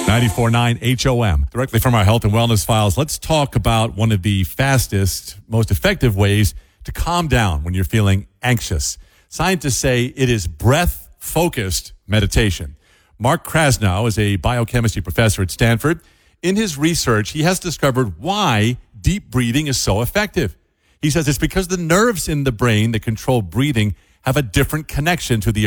94.9 HOM. Directly from our health and wellness files, let's talk about one of the fastest, most effective ways to calm down when you're feeling anxious. Scientists say it is breath-focused meditation. Mark Krasnow is a biochemistry professor at Stanford. In his research, he has discovered why deep breathing is so effective. He says it's because the nerves in the brain that control breathing have a different connection to the